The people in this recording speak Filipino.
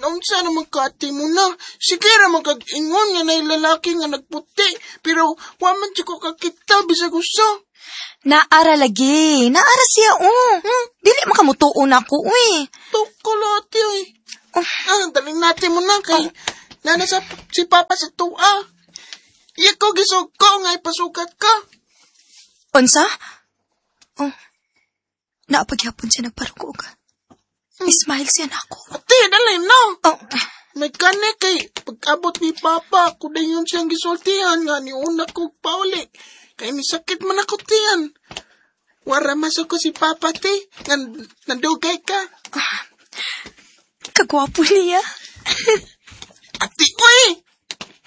unsa naman ka ati mo na. Sige ra magag-ingon nga na lalaki nga nagputi. Pero waman siya ko kakita bisag usa. Naara lagi. Naara siya, Dili makamutuon ako, Tukolo ati, daling natin mo na kay nana si Papa sa tuwa. Iya ko gisog ko nga ipasukat ka. Unsa? Naapaghapon siya nagparugo ka. Ismail siya na ako. Ate, dali na. May kani kay pag-abot ni Papa, kuda yun siyang gisultihan nga ni una ko pauli. Kaya nisakit man ako tiyan. Wara masok ko si Papa, ti. Nandugay ka. Kagwapo niya. Ati, uy!